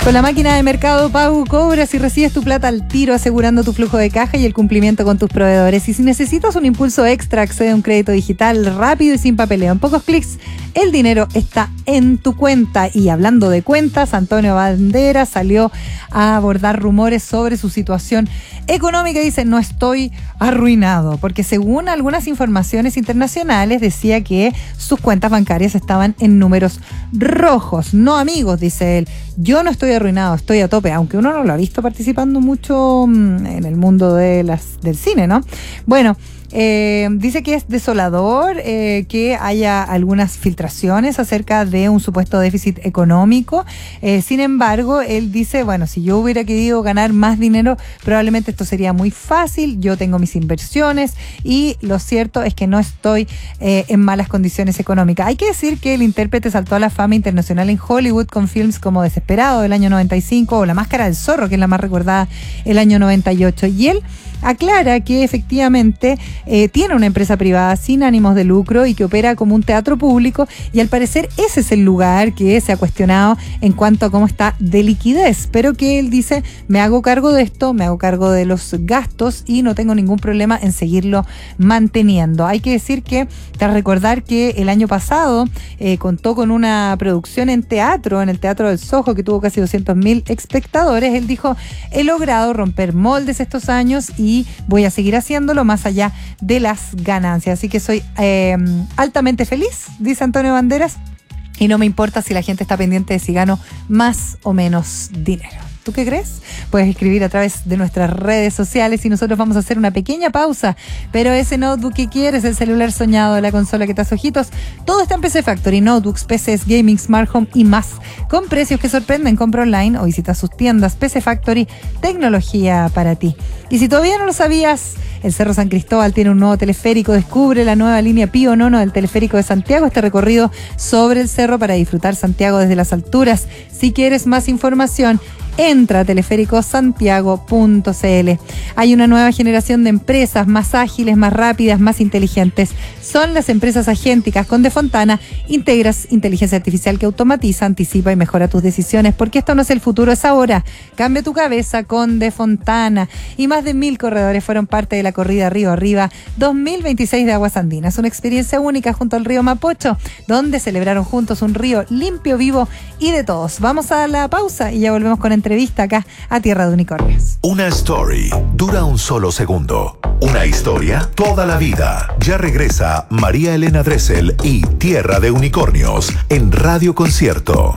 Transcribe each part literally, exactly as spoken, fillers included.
Con la máquina de Mercado Pago cobras y recibes tu plata al tiro, asegurando tu flujo de caja y el cumplimiento con tus proveedores. Y si necesitas un impulso extra, accede a un crédito digital rápido y sin papeleo. En pocos clics, el dinero está en tu cuenta. Y hablando de cuentas, Antonio Banderas salió a abordar rumores sobre su situación económica y dice: no estoy arruinado, porque según algunas informaciones internacionales decía que sus cuentas bancarias estaban en números rojos. No, amigos, dice él, yo no estoy arruinado, estoy a tope, aunque uno no lo ha visto participando mucho en el mundo de las, del cine, ¿no? Bueno, Eh, dice que es desolador eh, que haya algunas filtraciones acerca de un supuesto déficit económico. Eh, sin embargo, él dice, bueno, si yo hubiera querido ganar más dinero, probablemente esto sería muy fácil. Yo tengo mis inversiones y lo cierto es que no estoy eh, en malas condiciones económicas. Hay que decir que el intérprete saltó a la fama internacional en Hollywood con films como Desesperado del año noventa y cinco o La Máscara del Zorro, que es la más recordada, el año noventa y ocho. Y él aclara que efectivamente eh, tiene una empresa privada sin ánimos de lucro y que opera como un teatro público, y al parecer ese es el lugar que se ha cuestionado en cuanto a cómo está de liquidez, pero que él dice: me hago cargo de esto, me hago cargo de los gastos y no tengo ningún problema en seguirlo manteniendo. Hay que decir que, tras recordar que el año pasado eh, contó con una producción en teatro, en el Teatro del Soho, que tuvo casi doscientos mil espectadores, él dijo: he logrado romper moldes estos años y y voy a seguir haciéndolo más allá de las ganancias. Así que soy eh, altamente feliz, dice Antonio Banderas, y no me importa si la gente está pendiente de si gano más o menos dinero. ¿Tú qué crees? Puedes escribir a través de nuestras redes sociales y nosotros vamos a hacer una pequeña pausa. Pero ese notebook que quieres, el celular soñado, la consola que te hace ojitos, todo está en P C Factory, notebooks, P Cs, gaming, smart home y más. Con precios que sorprenden, compra online o visita sus tiendas. P C Factory, tecnología para ti. Y si todavía no lo sabías, el Cerro San Cristóbal tiene un nuevo teleférico. Descubre la nueva línea Pío Nono del teleférico de Santiago, este recorrido sobre el cerro para disfrutar Santiago desde las alturas. Si quieres más información, entra a teleférico santiago punto c l. Hay una nueva generación de empresas más ágiles, más rápidas, más inteligentes. Son las empresas agénticas. Con Defontana integras inteligencia artificial que automatiza, anticipa y mejora tus decisiones, porque esto no es el futuro, es ahora. Cambia tu cabeza con Defontana. Y más de mil corredores fueron parte de la corrida Río Arriba dos mil veintiséis de Aguas Andinas. Una experiencia única junto al río Mapocho, donde celebraron juntos un río limpio, vivo y de todos. Vamos a la pausa y ya volvemos con entrevista acá a Tierra de Unicornios. Una story dura un solo segundo. Una historia toda la vida. Ya regresa María Elena Dressel y Tierra de Unicornios en Radio Concierto.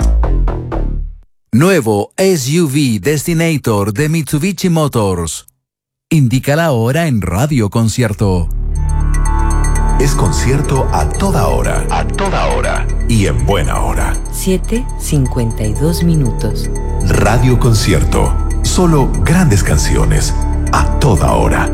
Nuevo S U V Destinator de Mitsubishi Motors. Indica la hora en Radio Concierto. Es concierto a toda hora. A toda hora. Y en buena hora. siete cincuenta y dos minutos. Radio Concierto. Solo grandes canciones. A toda hora.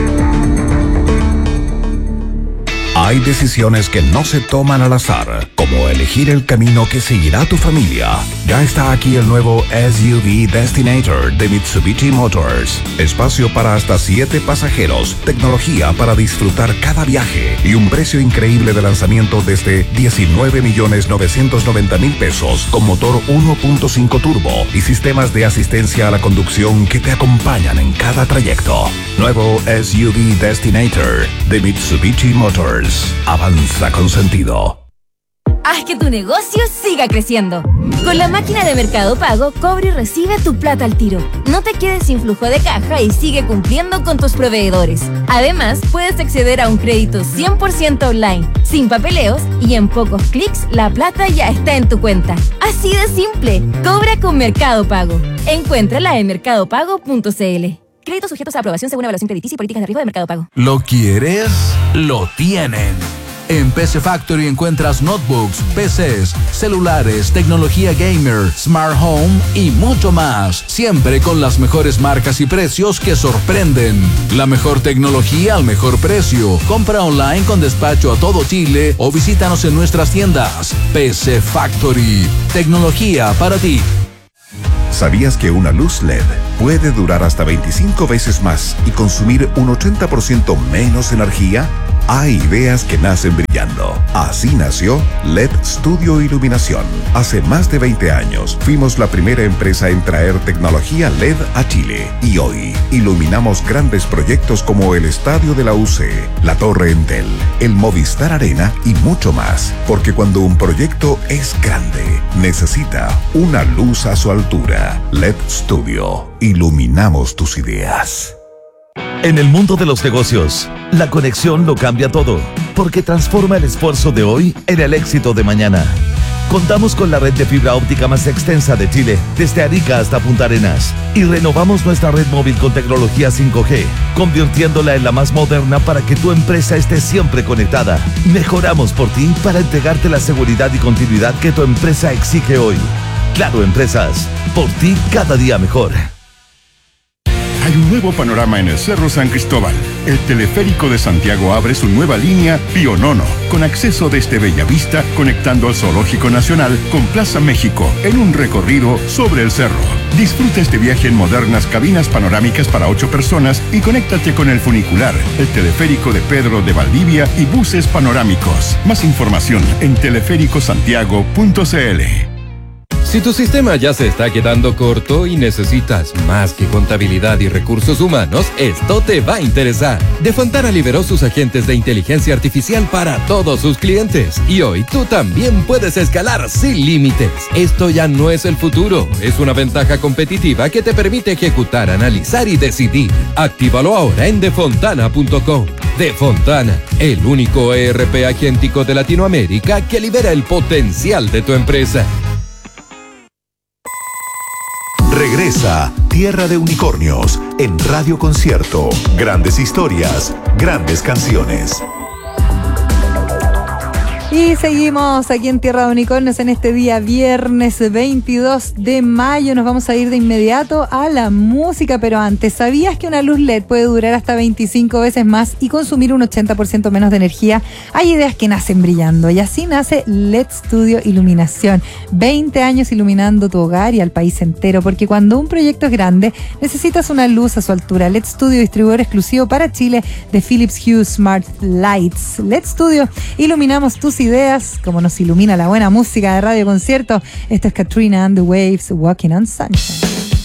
Hay decisiones que no se toman al azar, como elegir el camino que seguirá tu familia. Ya está aquí el nuevo S U V Destinator de Mitsubishi Motors. Espacio para hasta siete pasajeros, tecnología para disfrutar cada viaje y un precio increíble de lanzamiento desde diecinueve millones novecientos noventa mil pesos con motor uno punto cinco turbo y sistemas de asistencia a la conducción que te acompañan en cada trayecto. Nuevo S U V Destinator de Mitsubishi Motors. Avanza con sentido. Haz que tu negocio siga creciendo. Con la máquina de Mercado Pago, cobra y recibe tu plata al tiro. No te quedes sin flujo de caja y sigue cumpliendo con tus proveedores. Además, puedes acceder a un crédito cien por ciento online, sin papeleos, y en pocos clics la plata ya está en tu cuenta. Así de simple. Cobra con Mercado Pago. Encuéntrala en mercado pago punto c l. Créditos sujetos a aprobación según evaluación crediticia y políticas de riesgo de Mercado Pago. ¿Lo quieres? Lo tienen. En P C Factory encuentras notebooks, P Cs, celulares, tecnología gamer, smart home y mucho más. Siempre con las mejores marcas y precios que sorprenden. La mejor tecnología al mejor precio. Compra online con despacho a todo Chile o visítanos en nuestras tiendas. P C Factory. Tecnología para ti. ¿Sabías que una luz L E D puede durar hasta veinticinco veces más y consumir un ochenta por ciento menos energía? Hay ideas que nacen brillando. Así nació L E D Studio Iluminación. Hace más de veinte años fuimos la primera empresa en traer tecnología L E D a Chile. Y hoy iluminamos grandes proyectos como el Estadio de la U C, la Torre Entel, el Movistar Arena y mucho más. Porque cuando un proyecto es grande, necesita una luz a su altura. L E D Studio. Iluminamos tus ideas. En el mundo de los negocios, la conexión lo cambia todo, porque transforma el esfuerzo de hoy en el éxito de mañana. Contamos con la red de fibra óptica más extensa de Chile, desde Arica hasta Punta Arenas, y renovamos nuestra red móvil con tecnología cinco G, convirtiéndola en la más moderna para que tu empresa esté siempre conectada. Mejoramos por ti para entregarte la seguridad y continuidad que tu empresa exige hoy. Claro Empresas, por ti cada día mejor. Hay un nuevo panorama en el Cerro San Cristóbal. El teleférico de Santiago abre su nueva línea Pionono, con acceso desde Bellavista, conectando al Zoológico Nacional con Plaza México, en un recorrido sobre el cerro. Disfruta este viaje en modernas cabinas panorámicas para ocho personas y conéctate con el funicular, el teleférico de Pedro de Valdivia y buses panorámicos. Más información en teleférico santiago punto c l. Si tu sistema ya se está quedando corto y necesitas más que contabilidad y recursos humanos, esto te va a interesar. Defontana liberó sus agentes de inteligencia artificial para todos sus clientes. Y hoy tú también puedes escalar sin límites. Esto ya no es el futuro, es una ventaja competitiva que te permite ejecutar, analizar y decidir. Actívalo ahora en defontana punto com. Defontana, el único E R P agéntico de Latinoamérica que libera el potencial de tu empresa. Regresa Tierra de Unicornios en Radio Concierto. Grandes historias, grandes canciones. Y seguimos aquí en Tierra de Unicornios en este día viernes veintidós de mayo. Nos vamos a ir de inmediato a la música, pero antes, ¿sabías que una luz L E D puede durar hasta veinticinco veces más y consumir un ochenta por ciento menos de energía? Hay ideas que nacen brillando y así nace L E D Studio Iluminación. veinte años iluminando tu hogar y al país entero, porque cuando un proyecto es grande, necesitas una luz a su altura. L E D Studio, distribuidor exclusivo para Chile de Philips Hue Smart Lights. L E D Studio, iluminamos tus ideas como nos ilumina la buena música de Radio Concierto. Esto es Katrina and the Waves, Walking on Sunshine.